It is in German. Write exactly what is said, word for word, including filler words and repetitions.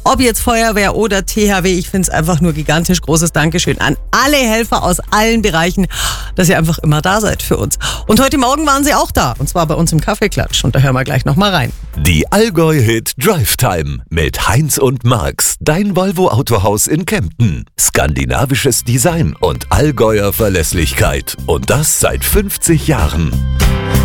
Ob jetzt Feuerwehr oder T H W, ich finde es einfach nur gigantisch. Großes Dankeschön an alle Helfer aus allen Bereichen, dass ihr einfach immer da seid für uns. Und heute Morgen waren sie auch da, und zwar bei uns im Kaffeeklatsch. Und da hören wir gleich nochmal rein. Die Allgäu-Hit Drive Time mit Heinz und Marx, dein Volvo Autohaus in Kempten. Skandinavisches Design und Allgäuer Verlässlichkeit. Und das seit fünfzig Jahren.